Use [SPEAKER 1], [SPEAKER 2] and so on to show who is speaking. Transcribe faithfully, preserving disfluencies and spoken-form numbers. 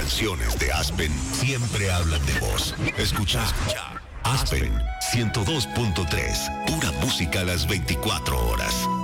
[SPEAKER 1] canciones de Aspen siempre hablan de vos. Escucha Aspen ciento dos punto tres, pura música a las veinticuatro horas.